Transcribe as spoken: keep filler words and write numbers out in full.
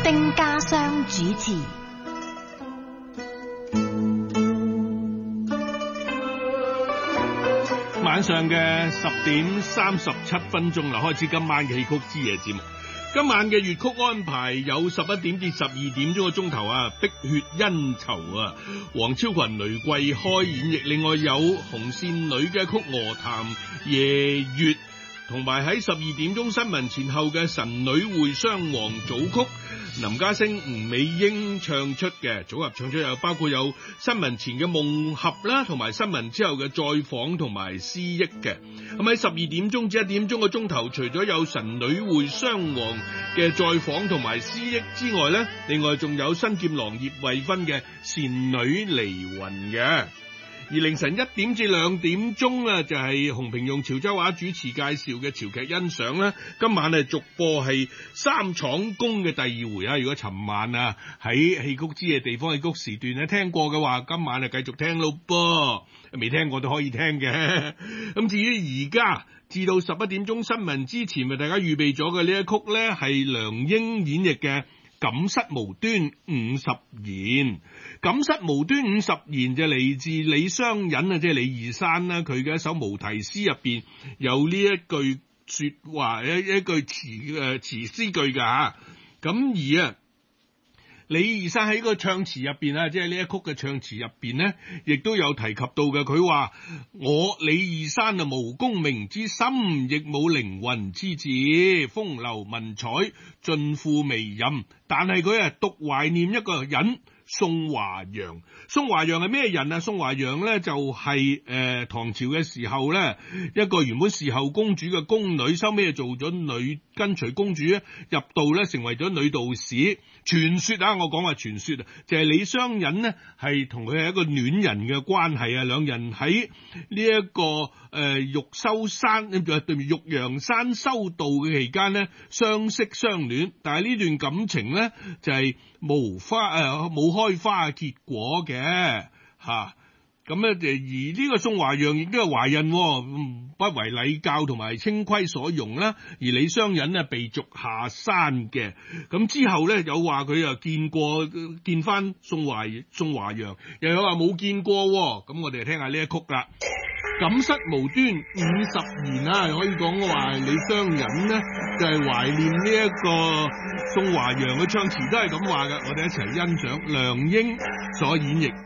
丁家湘主持。 晚上嘅十點三十七分鐘啦，開始今晚嘅戲曲之夜節目。今晚嘅粵曲安排有十一點至十二點鐘嘅鐘頭啊，碧血恩仇啊，黃超群、雷桂開演繹，另外有紅線女嘅曲娥潭夜月，同埋喺十二點鐘新聞前後嘅神女會雙簧組曲，林家聲、吳美英唱出嘅組合唱出，有包括有新聞前嘅夢俠啦，同埋新聞之後嘅再訪同埋詩憶嘅。咁喺十二點鐘至一點鐘嘅鐘頭，除咗有神女會雙簧嘅再訪同埋詩憶之外呢，另外仲有新劍郎葉慧芬嘅倩女離魂嘅。而凌晨一點至兩點鐘啊，就係洪平用潮州話主持介紹嘅潮劇欣賞啦。今晚係續播係三廠公嘅第二回啊。如果尋晚啊喺戲曲之夜地方戲曲時段咧聽過嘅話，今晚就繼續聽咯噃。未聽過都可以聽嘅。咁至於而家至到十一點鐘新聞之前，為大家預備咗嘅呢一曲咧，係梁英演繹嘅錦瑟無端五十言。錦瑟無端五十言就嚟自李商隱啊，即係李二山啦。佢嘅一首無題詩入邊有呢一句說話，一一句詞誒詞詩句噶吓。咁而啊李二山喺個唱詞入邊啊，即係呢一曲嘅唱詞入邊呢，亦都有提及到嘅。佢話我李二山啊，無功名之心，亦冇凌雲之志，風流文采盡付微吟。但係佢啊，獨懷念一個人。宋華陽，宋華陽係咩人啊？宋華陽咧就係、是、誒、呃、唐朝嘅時候咧，一個原本侍候公主嘅宮女，收尾做咗女，跟隨公主入道咧，成為咗女道士。傳說啊，我講話傳說啊，就係、是、李商隱呢係同佢係一個戀人嘅關係啊，兩人喺呢一個誒、呃、玉修山對對面玉陽山修道嘅期間呢，相識相戀，但係呢段感情咧就係、是、無花誒冇。呃開花結果嘅吓，咁咧就而呢個宋華陽亦都係懷孕，不為禮教同埋清規所容啦。而李商隱呢被逐下山嘅，咁之後咧有話佢又見過見翻宋華宋華陽，又有話冇見過，咁我哋就聽下呢一曲啦。錦瑟無端五十言啊，可以講話李商隱呢就係、是、懷念呢一個宋華陽嘅唱詞都係咁話嘅，我哋一齊欣賞梁英所演繹。